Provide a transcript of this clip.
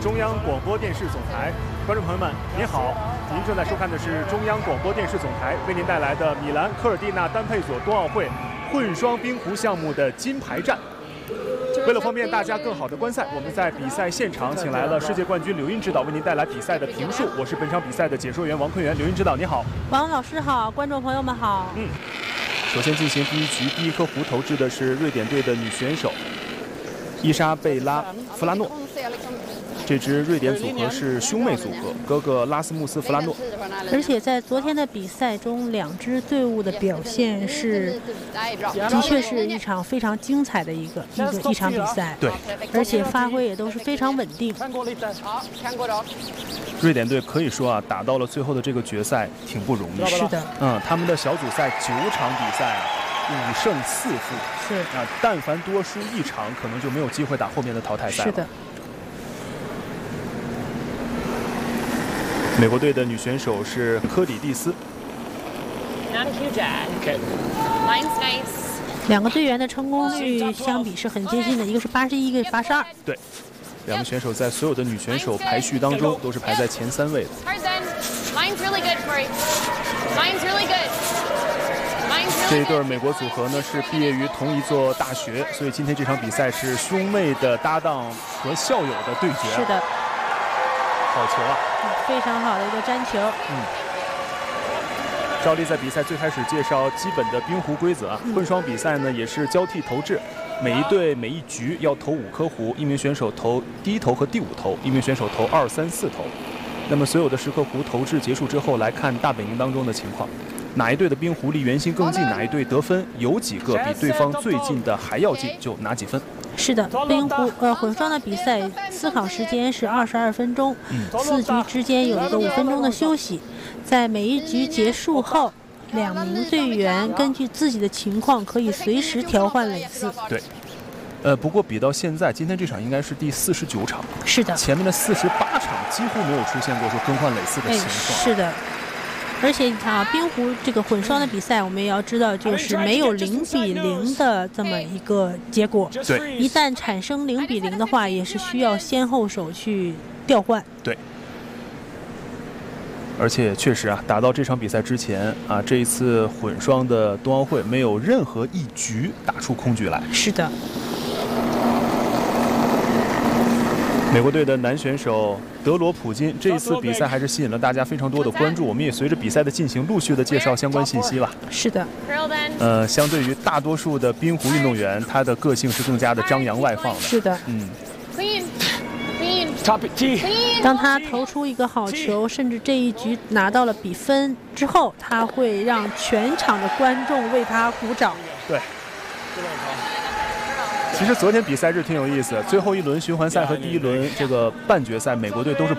中央广播电视总台，观众朋友们，您好，您正在收看的是中央广播电视总台为您带来的米兰科尔蒂纳单佩佐冬奥会混双冰壶项目的金牌战。为了方便大家更好的观赛，我们在比赛现场请来了世界冠军刘英指导为您带来比赛的评述。我是本场比赛的解说员王坤元，刘英指导你好。 王老师好，观众朋友们好。 首先进行第一局，第一颗壶投掷的是瑞典队的女选手伊莎贝拉·弗拉诺。这支瑞典组合是兄妹组合，哥哥拉斯穆斯·弗拉诺。 而且在昨天的比赛中，两支队伍的表现的确是一场非常精彩的一场比赛。 对， 而且发挥也都是非常稳定。 瑞典队可以说啊，打到了最后的这个决赛挺不容易。 是的， 他们的小组赛9场比赛5胜4负。 是啊，但凡多输1场，可能就没有机会打后面的淘汰赛了。 是的。 美国队的女选手是科里蒂斯。 两个队员的成功率相比是很接近的，一个是81，一个是82。 对，两个选手在所有的女选手排序当中都是排在前3位的。这一对美国组合呢是毕业于同一座大学，所以今天这场比赛是兄妹的搭档和校友的对决。 是的， 好球啊！ 非常好的一个粘球。 照例在比赛最开始介绍基本的冰壶规则啊。混双比赛呢也是交替投掷，每一队每一局要投5颗壶，一名选手投第1投和第5投，一名选手投2、3、4投。那么所有的10颗壶投掷结束之后，来看大本营当中的情况，哪一队的冰壶离圆心更近，哪一队得分，有几个比对方最近的还要近，就拿几分。 是的，冰壶混双的比赛思考时间是22分钟，4局之间有一个5分钟的休息。在每一局结束后，2名队员根据自己的情况可以随时调换垒次。 对。不过比到现在，今天这场应该是第49场。 是的， 前面的48场几乎没有出现过说更换垒次的情况。 是的，而且你看啊，冰壶这个混双的比赛，我们也要知道，就是没有0-0的这么一个结果。 对， 一旦产生0-0的话，也是需要先后手去调换。 对。而且确实啊，打到这场比赛之前啊，这一次混双的冬奥会没有任何一局打出空局来。 是的。 美国队的男选手德罗普金这一次比赛还是吸引了大家非常多的关注，我们也随着比赛的进行陆续的介绍相关信息了。 是的。 相对于大多数的冰壶运动员，他的个性是更加的张扬外放的。 是的。当他投出一个好球，甚至这一局拿到了比分之后，他会让全场的观众为他鼓掌。 对。其实昨天比赛日挺有意思，最后一轮循环赛和第1轮这个半决赛，美国队都是